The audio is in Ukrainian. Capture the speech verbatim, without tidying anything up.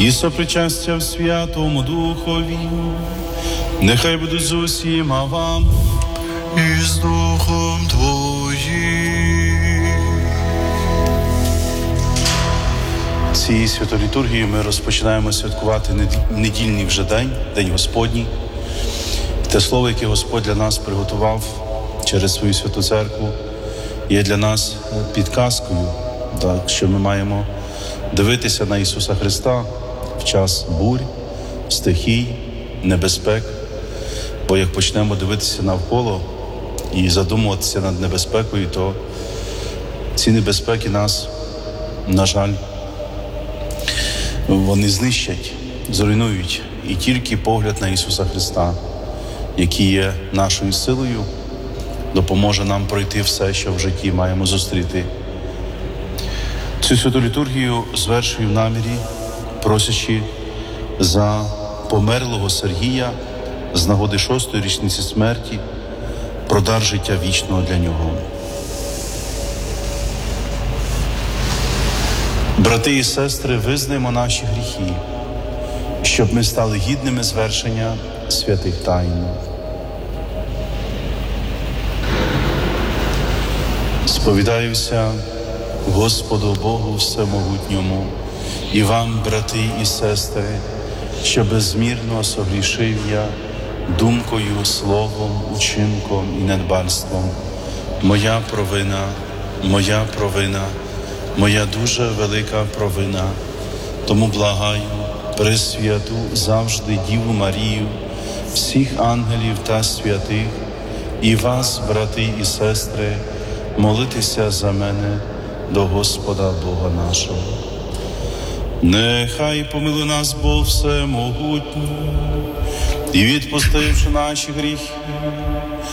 і сопричастя в Святому Духові, нехай будуть з усіма вам і з Духом Твоїм. Цією святолітургією ми розпочинаємо святкувати недільний вже день, День Господній. Те слово, яке Господь для нас приготував через свою Святу Церкву, є для нас підказкою, так, що ми маємо дивитися на Ісуса Христа в час бурь, стихій, небезпек. Бо як почнемо дивитися навколо і задумуватися над небезпекою, то ці небезпеки нас, на жаль, вони знищать, зруйнують. І тільки погляд на Ісуса Христа, який є нашою силою, допоможе нам пройти все, що в житті маємо зустріти. Цю святу літургію звершую в намірі, просячи за померлого Сергія з нагоди шостої річниці смерті, про дар життя вічного для нього. Брати і сестри, визнаємо наші гріхи, щоб ми стали гідними звершення святих тайн. Сповідаюся Господу Богу Всемогутньому і вам, брати і сестри, що безмірно согрішив я думкою, словом, учинком і недбальством. Моя провина, моя провина, моя дуже велика провина. Тому благаю Пресвяту завжди Діву Марію, всіх ангелів та святих, і вас, брати і сестри, молитися за мене до Господа Бога нашого. Нехай помилує нас Бог Всемогутній, і відпустивши наші гріхи,